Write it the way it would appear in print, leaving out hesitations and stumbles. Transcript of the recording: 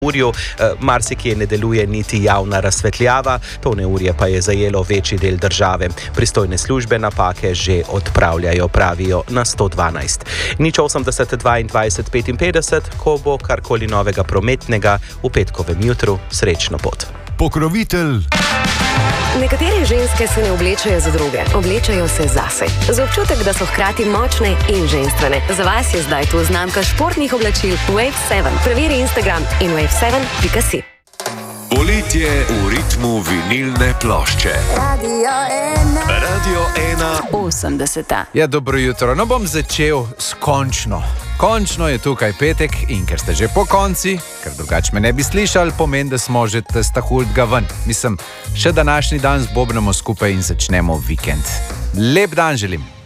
neurju, marsikje ne deluje niti javna razsvetljava, to neurje pa je zajelo večji del države. Pristojne službe napake že odpravljajo, pravijo na 112. Nič 80 22 55, ko bo karkoli novega prometnega v petkovem jutru, srečno pot. Pokrovitelj. Nekatere ženske se ne oblečajo za druge, oblečajo se zase. Za občutek, da so hkrati močne in ženstvene. Za vas je zdaj tu znamka športnih oblačil Wave 7. Preveri Instagram in wave7.si. Poletje v ritmu vinilne plošče. Radio 1 80. Ja, dobro jutro. No, bom začel s končno. Končno je tukaj petek in ker ste že po konci, ker drugače me ne bi slišali, pomeni, da smo že testa huldga ven. Mislim, še današnji dan zbobnemo skupaj in začnemo vikend. Lep dan želim.